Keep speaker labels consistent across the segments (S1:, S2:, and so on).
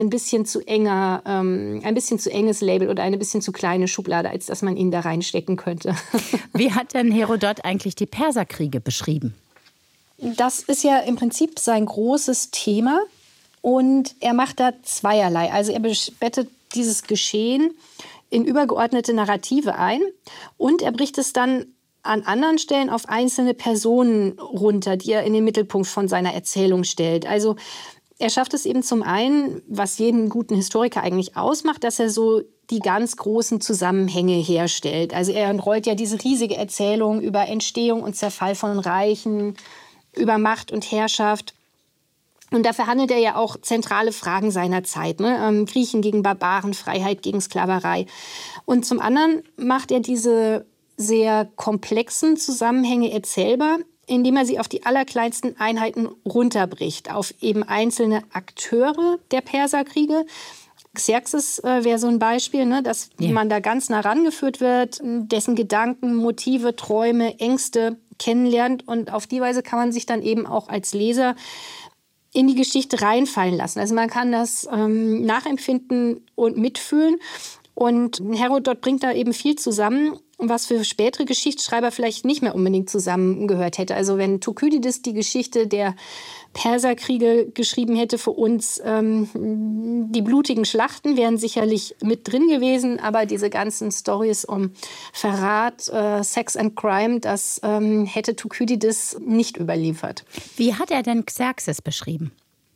S1: ein bisschen zu enges Label oder eine bisschen zu kleine Schublade, als dass man ihn da reinstecken könnte.
S2: Wie hat denn Herodot eigentlich die Perserkriege beschrieben?
S1: Das ist ja im Prinzip sein großes Thema. Und er macht da zweierlei. Also er bettet dieses Geschehen in übergeordnete Narrative ein und er bricht es dann an anderen Stellen auf einzelne Personen runter, die er in den Mittelpunkt von seiner Erzählung stellt. Also er schafft es eben zum einen, was jeden guten Historiker eigentlich ausmacht, dass er so die ganz großen Zusammenhänge herstellt. Also er rollt ja diese riesige Erzählung über Entstehung und Zerfall von Reichen, über Macht und Herrschaft. Und da verhandelt er ja auch zentrale Fragen seiner Zeit, ne? Griechen gegen Barbaren, Freiheit gegen Sklaverei. Und zum anderen macht er diese sehr komplexen Zusammenhänge erzählbar, indem er sie auf die allerkleinsten Einheiten runterbricht, auf eben einzelne Akteure der Perserkriege. Xerxes wäre so ein Beispiel, ne, dass man da ganz nah rangeführt wird, dessen Gedanken, Motive, Träume, Ängste kennenlernt. Und auf die Weise kann man sich dann eben auch als Leser in die Geschichte reinfallen lassen. Also man kann das nachempfinden und mitfühlen. Und Herodot bringt da eben viel zusammen, was für spätere Geschichtsschreiber vielleicht nicht mehr unbedingt zusammengehört hätte. Also wenn Thukydides die Geschichte der Perserkriege geschrieben hätte für uns, die blutigen Schlachten wären sicherlich mit drin gewesen, aber diese ganzen Storys um Verrat, Sex and Crime, das hätte Thukydides nicht überliefert.
S2: Wie hat er denn Xerxes beschrieben?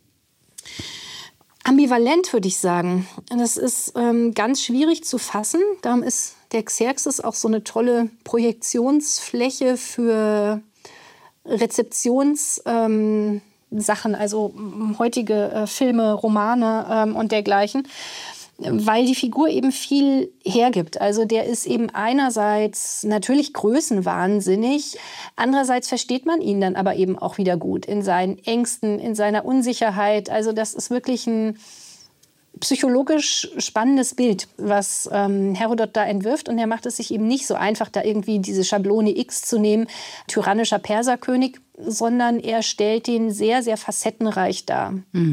S1: Ambivalent, würde ich sagen. Das ist ganz schwierig zu fassen. Darum ist der Xerxes auch so eine tolle Projektionsfläche für Rezeptionssachen, also heutige Filme, Romane und dergleichen, weil die Figur eben viel hergibt. Also der ist eben einerseits natürlich größenwahnsinnig, andererseits versteht man ihn dann aber eben auch wieder gut in seinen Ängsten, in seiner Unsicherheit. Also das ist wirklich ein psychologisch spannendes Bild, was Herodot da entwirft. Und er macht es sich eben nicht so einfach, da irgendwie diese Schablone X zu nehmen, tyrannischer Perserkönig, sondern er stellt ihn sehr, sehr facettenreich dar.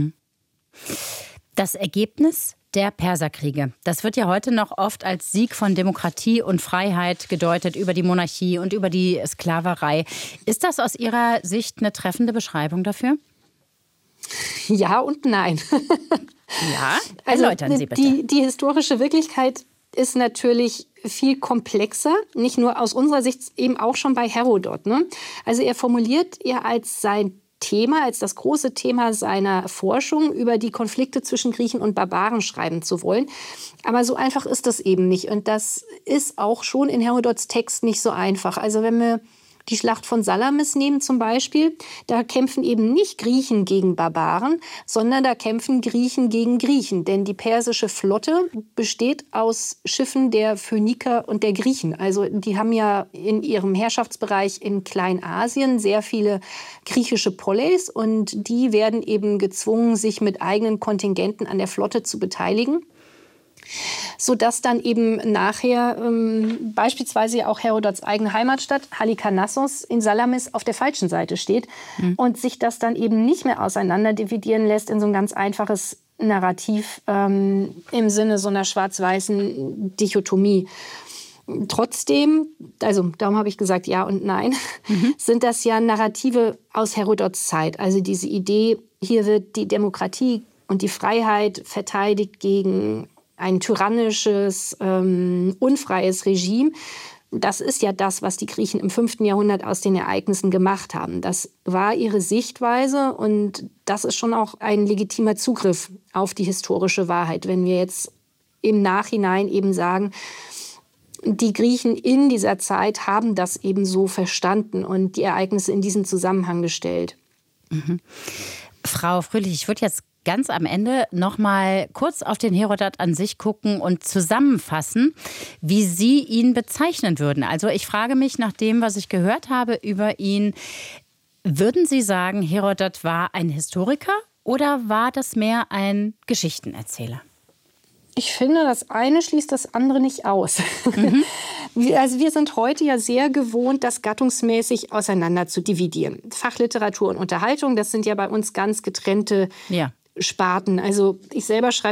S2: Das Ergebnis der Perserkriege. Das wird ja heute noch oft als Sieg von Demokratie und Freiheit gedeutet über die Monarchie und über die Sklaverei. Ist das aus Ihrer Sicht eine treffende Beschreibung dafür?
S1: Ja und nein.
S2: Ja, erläutern Sie bitte.
S1: Die historische Wirklichkeit ist natürlich viel komplexer, nicht nur aus unserer Sicht, eben auch schon bei Herodot, ne? Also er formuliert ja als sein Thema, als das große Thema seiner Forschung, über die Konflikte zwischen Griechen und Barbaren schreiben zu wollen. Aber so einfach ist das eben nicht. Und das ist auch schon in Herodots Text nicht so einfach. Also wenn wir die Schlacht von Salamis nehmen zum Beispiel, da kämpfen eben nicht Griechen gegen Barbaren, sondern da kämpfen Griechen gegen Griechen. Denn die persische Flotte besteht aus Schiffen der Phöniker und der Griechen. Also die haben ja in ihrem Herrschaftsbereich in Kleinasien sehr viele griechische Poleis und die werden eben gezwungen, sich mit eigenen Kontingenten an der Flotte zu beteiligen, sodass dann eben nachher beispielsweise auch Herodots eigene Heimatstadt Halikarnassos in Salamis auf der falschen Seite steht und sich das dann eben nicht mehr auseinander dividieren lässt in so ein ganz einfaches Narrativ im Sinne so einer schwarz-weißen Dichotomie. Trotzdem, also darum habe ich gesagt ja und nein, sind das ja Narrative aus Herodots Zeit. Also diese Idee, hier wird die Demokratie und die Freiheit verteidigt gegen ein tyrannisches, unfreies Regime. Das ist ja das, was die Griechen im 5. Jahrhundert aus den Ereignissen gemacht haben. Das war ihre Sichtweise und das ist schon auch ein legitimer Zugriff auf die historische Wahrheit. Wenn wir jetzt im Nachhinein eben sagen, die Griechen in dieser Zeit haben das eben so verstanden und die Ereignisse in diesen Zusammenhang gestellt.
S2: Frau Fröhlich, ich würde jetzt ganz am Ende noch mal kurz auf den Herodot an sich gucken und zusammenfassen, wie Sie ihn bezeichnen würden. Also ich frage mich nach dem, was ich gehört habe über ihn, würden Sie sagen, Herodot war ein Historiker oder war das mehr ein Geschichtenerzähler?
S1: Ich finde, das eine schließt das andere nicht aus. Also wir sind heute ja sehr gewohnt, das gattungsmäßig auseinander zu dividieren. Fachliteratur und Unterhaltung, das sind ja bei uns ganz getrennte Sparten. Also ich selber schreibe